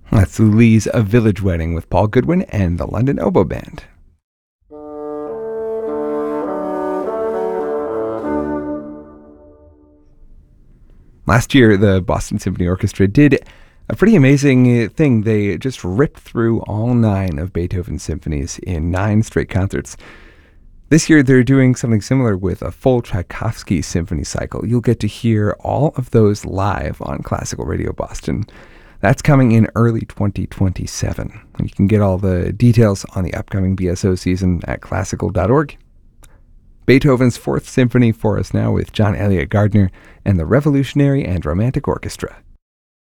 That's Lee's A Village Wedding with Paul Goodwin and the London Oboe Band. Last year, the Boston Symphony Orchestra did a pretty amazing thing. They just ripped through all 9 of Beethoven's symphonies in 9 straight concerts. This year, they're doing something similar with a full Tchaikovsky symphony cycle. You'll get to hear all of those live on Classical Radio Boston. That's coming in early 2027. You can get all the details on the upcoming BSO season at classical.org. Beethoven's 4th Symphony for us now with John Elliott Gardner and the Revolutionary and Romantic Orchestra.